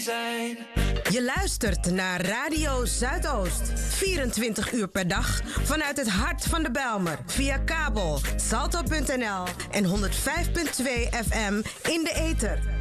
zijn. Je luistert naar Radio Zuidoost. 24 uur per dag vanuit het hart van de Bijlmer. Via kabel, salto.nl en 105.2 FM in de ether.